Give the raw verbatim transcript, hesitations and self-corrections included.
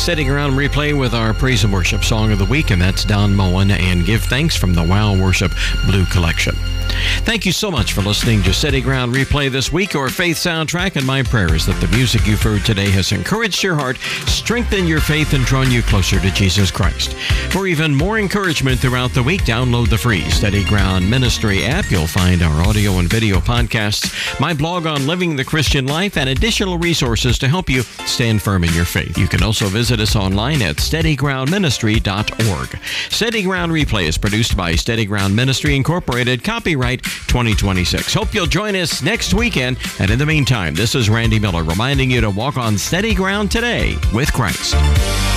Steady Ground Replay with our praise and worship song of the week, and that's Don Moen and Give Thanks from the Wow Worship Blue Collection. Thank you so much for listening to Steady Ground Replay this week, or Faith Soundtrack, and my prayer is that the music you've heard today has encouraged your heart, strengthened your faith, and drawn you closer to Jesus Christ. For even more encouragement throughout the week, download the free Steady Ground Ministry app. You'll find our audio and video podcasts, my blog on living the Christian life, and additional resources to help you stand firm in your faith. You can also visit us online at steady ground ministry dot org. Steady Ground Replay is produced by Steady Ground Ministry Incorporated, copyright twenty twenty-six. Hope you'll join us next weekend. And in the meantime, this is Randy Miller reminding you to walk on steady ground today with Christ.